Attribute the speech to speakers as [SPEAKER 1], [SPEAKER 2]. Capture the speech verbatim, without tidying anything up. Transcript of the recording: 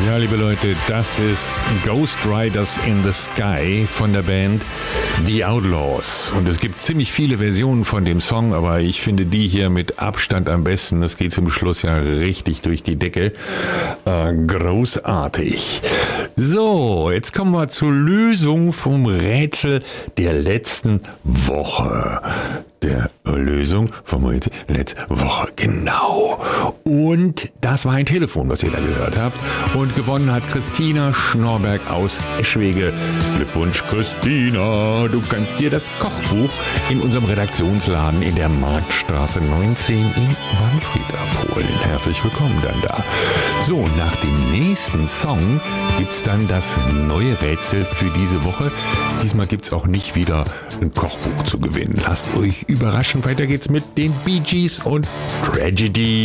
[SPEAKER 1] Ja, liebe Leute, das ist Ghost Riders in the Sky von der Band The Outlaws. Und es gibt ziemlich viele Versionen von dem Song, aber ich finde die hier mit Abstand am besten. Das geht zum Schluss ja richtig durch die Decke. Äh, großartig. So, jetzt kommen wir zur Lösung vom Rätsel der letzten Woche. Der Lösung vom Rätsel letzte Woche, genau. Und das war ein Telefon, was ihr da gehört habt. Und gewonnen hat Christina Schnorberg aus Eschwege. Glückwunsch, Christina. Du kannst dir das Kochbuch in unserem Redaktionsladen in der Marktstraße neunzehn in Wanfried abholen. Herzlich willkommen dann da. So, nach dem nächsten Song gibt's dann das neue Rätsel für diese Woche. Diesmal gibt's auch nicht wieder ein Kochbuch zu gewinnen. Lasst euch überraschen. Weiter geht's mit den Bee Gees und Tragedy.